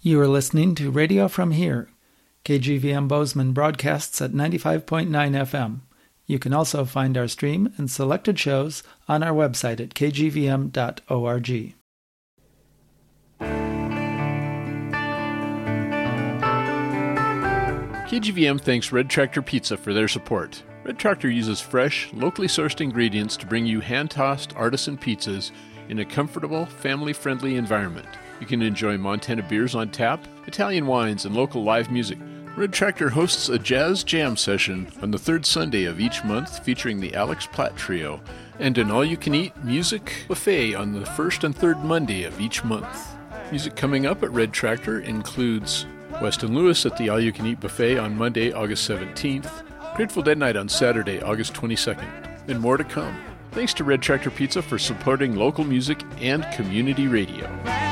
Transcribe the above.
You are listening to Radio From Here. KGVM Bozeman broadcasts at 95.9 FM. You can also find our stream and selected shows on our website at kgvm.org. KGVM thanks Red Tractor Pizza for their support. Red Tractor uses fresh, locally sourced ingredients to bring you hand-tossed artisan pizzas in a comfortable, family-friendly environment. You can enjoy Montana beers on tap, Italian wines, and local live music. Red Tractor hosts a jazz jam session on the third Sunday of each month featuring the Alex Platt Trio, and an all-you-can-eat music buffet on the first and third Monday of each month. Music coming up at Red Tractor includes Weston Lewis at the all-you-can-eat buffet on Monday, August 17th, Grateful Dead Night on Saturday, August 22nd, and more to come. Thanks to Red Tractor Pizza for supporting local music and community radio.